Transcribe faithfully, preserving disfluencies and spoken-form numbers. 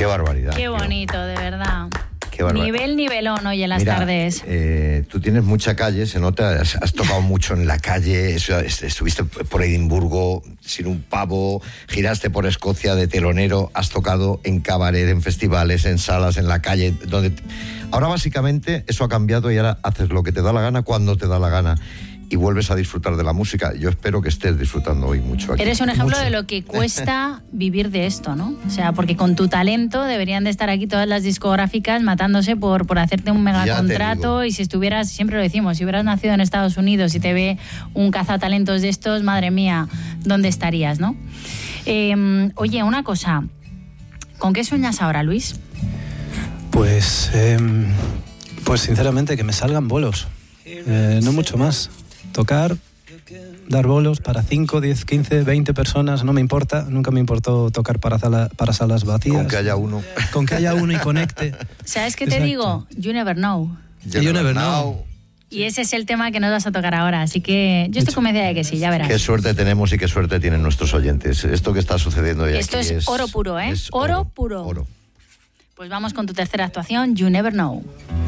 barbaridad. Qué bonito, de verdad. Qué barbaridad. Nivel, nivelón hoy en las Mira, tardes. Eh, tú tienes mucha calle, se nota, has, has tocado mucho en la calle, eso, estuviste por Edimburgo sin un pavo, giraste por Escocia de telonero, has tocado en cabaret, en festivales, en salas, en la calle, donde... Ahora básicamente eso ha cambiado y ahora haces lo que te da la gana cuando te da la gana y vuelves a disfrutar de la música. Yo espero que estés disfrutando hoy mucho aquí. Eres un ejemplo mucho. de lo que cuesta vivir de esto, ¿no? O sea, porque con tu talento deberían de estar aquí todas las discográficas matándose por, por hacerte un megacontrato, y si estuvieras, siempre lo decimos, si hubieras nacido en Estados Unidos y te ve un cazatalentos de estos, madre mía, ¿dónde estarías, no? Eh, oye, una cosa, ¿con qué sueñas ahora, Luis? Pues, eh, pues sinceramente que me salgan bolos, eh, no mucho más. Tocar, dar bolos para cinco, diez, quince, veinte personas, no me importa. Nunca me importó tocar para, sala, para salas vacías. Con que haya uno. Con que haya uno y conecte. ¿Sabes qué te Exacto. digo? You never know. You, you never never know. know. Y ese es el tema que nos vas a tocar ahora, así que yo estoy convencida de que sí, ya verás. Qué suerte tenemos y qué suerte tienen nuestros oyentes. Esto que está sucediendo hoy Esto aquí es oro puro, ¿eh? es Oro oro puro. Oro. Pues vamos con tu tercera actuación, You Never Know.